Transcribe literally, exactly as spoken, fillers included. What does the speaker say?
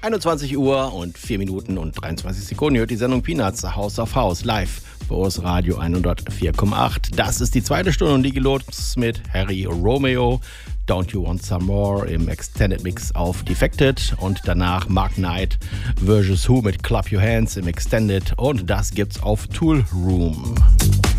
einundzwanzig Uhr und vier Minuten und dreiundzwanzig Sekunden hört die Sendung Peanuts, House of House, live bei O S Radio hundertvier Komma acht. Das ist die zweite Stunde und die geht los mit Harry Romeo, Don't You Want Some More im Extended Mix auf Defected und danach Mark Knight versus. Who mit Clap Your Hands im Extended und das gibt's auf Tool Room.